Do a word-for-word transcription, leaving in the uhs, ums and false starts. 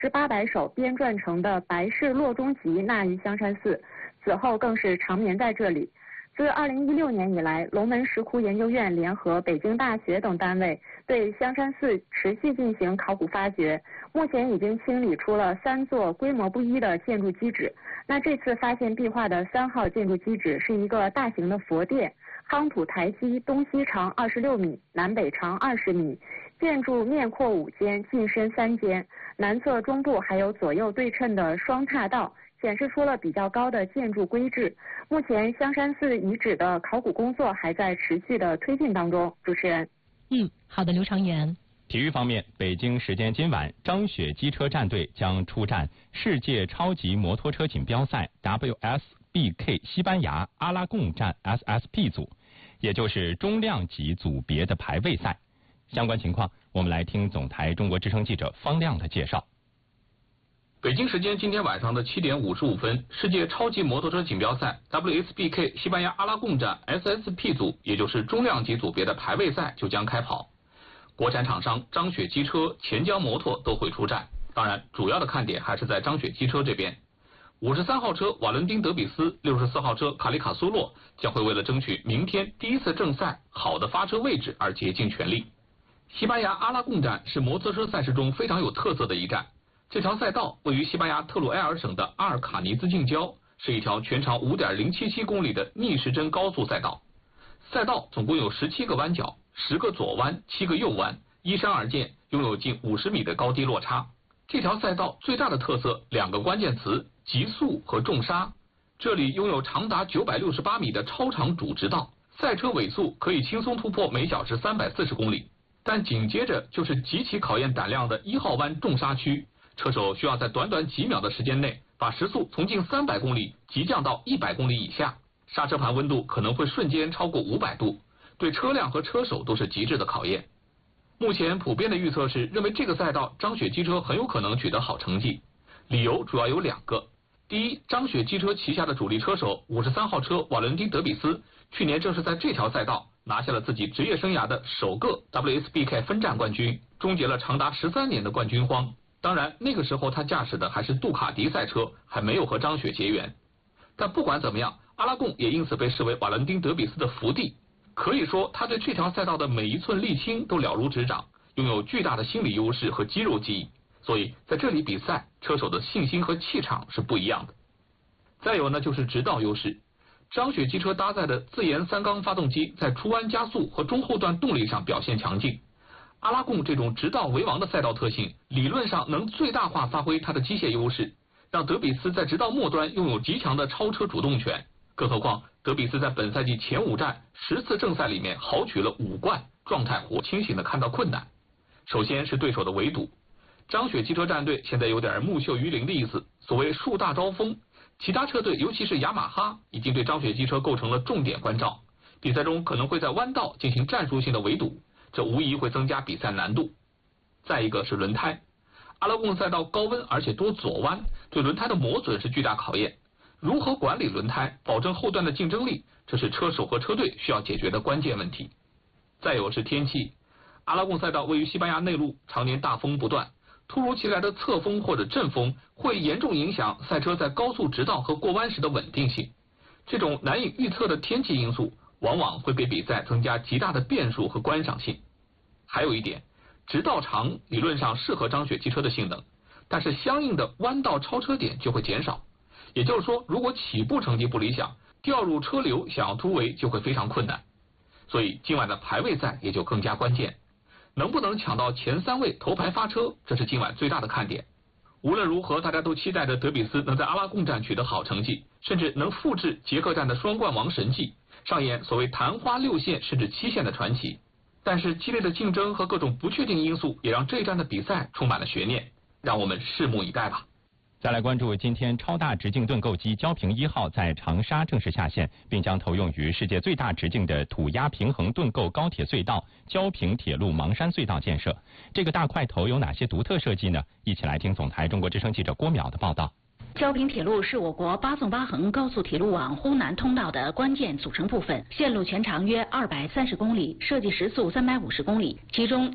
之八百首编撰成的《白氏洛中集》纳于香山寺，此后更是长眠在这里。自二零一六年以来，龙门石窟研究院联合北京大学等单位对香山寺持续进行考古发掘，目前已经清理出了三座规模不一的建筑基址。那这次发现壁画的三号建筑基址是一个大型的佛殿，夯土台基，东西长二十六米，南北长二十米，建筑面阔五间，进深三间，南侧中部还有左右对称的双踏道，显示出了比较高的建筑规制。目前香山寺遗址的考古工作还在持续的推进当中。主持人， 嗯，好的，刘长元。 体育方面，北京时间今晚，张雪机车战队将出战世界超级摩托车锦标赛 W S B K 西班牙阿拉贡站 S S P 组，也就是中量级组别的排位赛。相关情况，我们来听总台中国之声记者方亮的介绍。 北京时间今天晚上的七点五十五分，世界超级摩托车锦标赛 W S B K 西班牙阿拉贡站 S S P 组，也就是中量级组别的排位赛就将开跑。国产厂商张雪机车、钱江摩托都会出战，当然主要的看点还是在张雪机车这边。五十三号车瓦伦丁德比斯、六十四号车卡里卡苏洛将会为了争取明天第一次正赛好的发车位置而竭尽全力。西班牙阿拉贡站是摩托车赛事中非常有特色的一站。这条赛道位于西班牙特鲁埃尔省的阿尔卡尼兹近郊，是一条全长 五点零七七公里的逆时针高速赛道。赛道总共有十七个弯角，十个左弯，七个右弯，依山而建，拥有近五十米的高低落差。这条赛道最大的特色两个关键词：极速和重刹。这里拥有长达九百六十八米的超长主直道，赛车尾速可以轻松突破每小时三百四十公里。但紧接着就是极其考验胆量的一号弯重刹区。车手需要在短短几秒的时间内，把时速从近三百公里急降到一百公里以下，刹车盘温度可能会瞬间超过五百度，对车辆和车手都是极致的考验。目前普遍的预测是认为这个赛道张雪机车很有可能取得好成绩，理由主要有两个。第一，张雪机车旗下的主力车手五十三号车瓦伦丁德比斯，去年正是在这条赛道拿下了自己职业生涯的首个 W S B K 分站冠军，终结了长达十三年的冠军荒。当然，那个时候他驾驶的还是杜卡迪赛车，还没有和张雪结缘。但不管怎么样，阿拉贡也因此被视为瓦伦丁德比斯的福地。可以说，他对这条赛道的每一寸沥青都了如指掌，拥有巨大的心理优势和肌肉记忆。所以在这里比赛，车手的信心和气场是不一样的。再有呢，就是直道优势。张雪机车搭载的自研三缸发动机在出弯加速和中后段动力上表现强劲。阿拉贡这种直道为王的赛道特性，理论上能最大化发挥它的机械优势，让德比斯在直道末端拥有极强的超车主动权。更何况，德比斯在本赛季前五站十次正赛里面豪取了五冠，状态我清醒的看到困难。首先是对手的围堵，张雪机车战队现在有点木秀于林的意思，所谓树大招风。其他车队尤其是雅马哈已经对张雪机车构成了重点关照，比赛中可能会在弯道进行战术性的围堵，这无疑会增加比赛难度。再一个是轮胎，阿拉贡赛道高温而且多左弯，对轮胎的磨损是巨大考验。如何管理轮胎，保证后段的竞争力，这是车手和车队需要解决的关键问题。再有是天气，阿拉贡赛道位于西班牙内陆，常年大风不断，突如其来的侧风或者阵风会严重影响赛车在高速直道和过弯时的稳定性。这种难以预测的天气因素往往会给比赛增加极大的变数和观赏性。还有一点，直道长理论上适合张雪机车的性能，但是相应的弯道超车点就会减少。也就是说，如果起步成绩不理想，掉入车流想要突围就会非常困难。所以今晚的排位赛也就更加关键，能不能抢到前三位头排发车，这是今晚最大的看点。无论如何，大家都期待着德比斯能在阿拉贡站取得好成绩，甚至能复制捷克站的双冠王神迹，上演所谓昙花六现甚至七现的传奇。但是激烈的竞争和各种不确定因素也让这一站的比赛充满了悬念，让我们拭目以待吧。 再来关注今天超大直径盾构机蛟平一号在长沙正式下线，并将投用于世界最大直径的土压平衡盾构高铁隧道蛟平铁路芒山隧道建设。这个大块头有哪些独特设计呢？一起来听总台中国之声记者郭淼的报道。 蛟平铁路是我国八纵八横高速铁路网呼南通道的关键组成部分，线路全长约二百三十公里，设计时速三百五十公里，其中